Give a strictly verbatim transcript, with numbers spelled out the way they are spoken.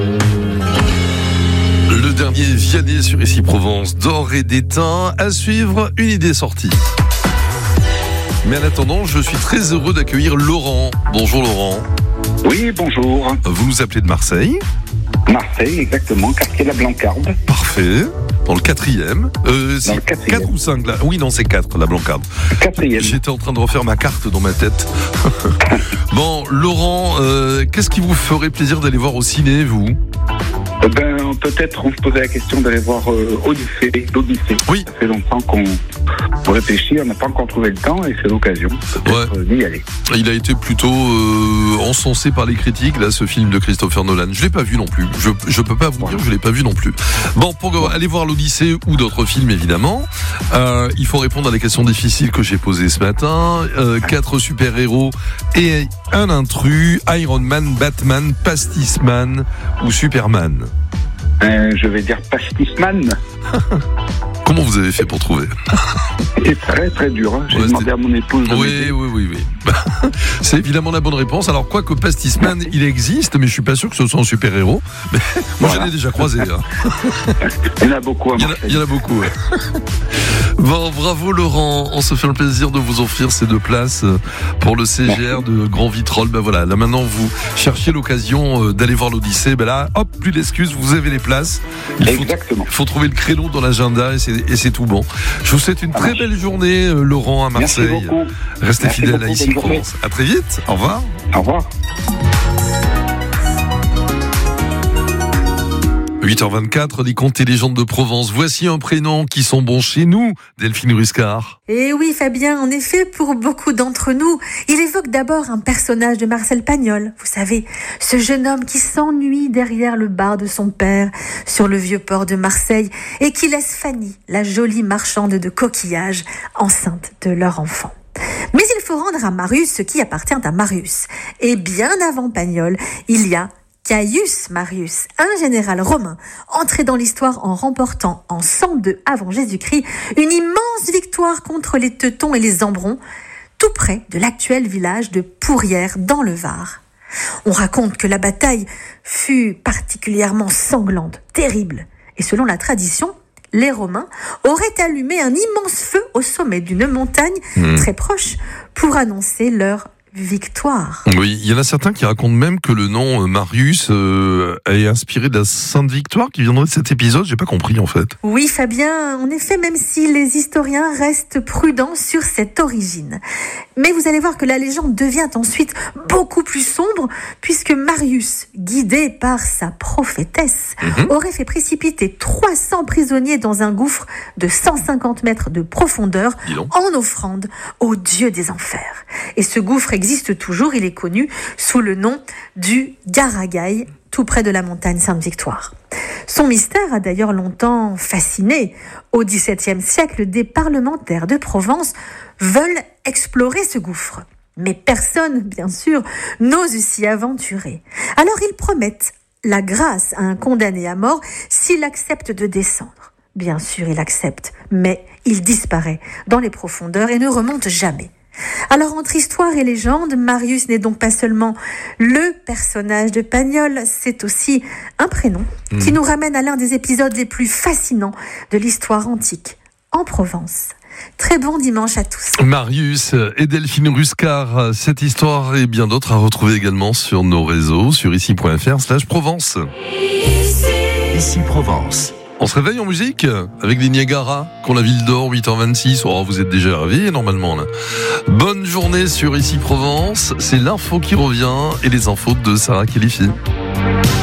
Le dernier Vianney sur Ici Provence, d'or et d'étain, à suivre, une idée sortie. Mais en attendant, je suis très heureux d'accueillir Laurent. Bonjour Laurent. Oui, bonjour. Vous nous appelez de Marseille ? Marseille, exactement, quartier La Blancarde. Parfait. Dans le quatrième. Euh, c'est Dans le quatrième. quatre ou cinq là ? Oui, non, c'est quatre, la Blancarde. Quatrième. J'étais en train de refaire ma carte dans ma tête. Bon, Laurent, euh, qu'est-ce qui vous ferait plaisir d'aller voir au ciné, vous ? Eh ben, peut-être on se posait la question d'aller voir euh, Odyssée, l'Odyssée. Oui. Ça fait longtemps qu'on on réfléchit, on n'a pas encore trouvé le temps et c'est l'occasion peut-être Ouais. d'y aller. Il a été plutôt euh, encensé par les critiques, là, ce film de Christopher Nolan. Je l'ai pas vu non plus. Je je peux pas vous dire, je l'ai pas vu non plus. Bon, pour aller voir l'Odyssée ou d'autres films, évidemment, euh, il faut répondre à des questions difficiles que j'ai posées ce matin. Euh, quatre super-héros et un intrus, Iron Man, Batman, Pastisman ou Superman. Euh, je vais dire Pastisman. Comment vous avez fait pour trouver ? C'est très très dur. Hein. J'ai Ouais, demandé c'était- à mon épouse de Oui, m'aider. oui, oui, oui. C'est évidemment la bonne réponse. Alors, quoi que Pastisman, il existe, mais je suis pas sûr que ce soit un super-héros. Mais moi, Voilà. j'en ai déjà croisé. Hein. Il y en a beaucoup à Il y en a, Marseille. il y en a beaucoup. Ouais. Bon, bravo Laurent. On se fait le plaisir de vous offrir ces deux places pour le C G R de Grand Vitrolles. Ben voilà, là maintenant vous cherchiez l'occasion d'aller voir l'Odyssée. Ben là, hop, plus d'excuses, vous avez les places. Il faut, Exactement. il faut trouver le créneau dans l'agenda et c'est, et c'est tout bon. Je vous souhaite une Ça très marche. belle journée, euh, Laurent, à Merci Marseille. beaucoup. Restez Merci fidèles à beaucoup, Ici bonne journée. Provence. À très vite. Au revoir. Au revoir. huit heures vingt-quatre, les contes et légendes de Provence. Voici un prénom qui sont bons chez nous, Delphine Ruscar. Et oui, Fabien, en effet, pour beaucoup d'entre nous, il évoque d'abord un personnage de Marcel Pagnol. Vous savez, ce jeune homme qui s'ennuie derrière le bar de son père sur le vieux port de Marseille et qui laisse Fanny, la jolie marchande de coquillages, enceinte de leur enfant. Mais il faut rendre à Marius ce qui appartient à Marius. Et bien avant Pagnol, il y a Caius Marius, un général romain, entré dans l'histoire en remportant en cent deux avant Jésus-Christ une immense victoire contre les Teutons et les Ambrons, tout près de l'actuel village de Pourrières dans le Var. On raconte que la bataille fut particulièrement sanglante, terrible, et selon la tradition, les Romains auraient allumé un immense feu au sommet d'une montagne Mmh. très proche pour annoncer leur victoire. Oui, il y en a certains qui racontent même que le nom euh, Marius euh, est inspiré de la Sainte Victoire qui viendrait de cet épisode. J'ai pas compris en fait. Oui, Fabien, en effet, même si les historiens restent prudents sur cette origine. Mais vous allez voir que la légende devient ensuite beaucoup plus sombre, puisque Marius, guidé par sa prophétesse, Mhm. aurait fait précipiter trois cents prisonniers dans un gouffre de cent cinquante mètres de profondeur Dis donc. en offrande au dieu des enfers. Et ce gouffre existe toujours, il est connu sous le nom du Garagaï, tout près de la montagne Sainte-Victoire. Son mystère a d'ailleurs longtemps fasciné. Au dix-septième siècle, des parlementaires de Provence veulent explorer ce gouffre. Mais personne, bien sûr, n'ose s'y aventurer. Alors ils promettent la grâce à un condamné à mort s'il accepte de descendre. Bien sûr, il accepte, mais il disparaît dans les profondeurs et ne remonte jamais. Alors, entre histoire et légende, Marius n'est donc pas seulement le personnage de Pagnol, c'est aussi un prénom mmh. qui nous ramène à l'un des épisodes les plus fascinants de l'histoire antique, en Provence. Très bon dimanche à tous. Marius et Delphine Ruscar, cette histoire et bien d'autres à retrouver également sur nos réseaux, sur ici point f r slash Provence. Ici Provence. On se réveille en musique avec les Niagara, qu'on la Ville d'Or, huit heures vingt-six. Oh, vous êtes déjà réveillés normalement là. Bonne journée sur Ici Provence. C'est l'info qui revient et les infos de Sarah Khalifi.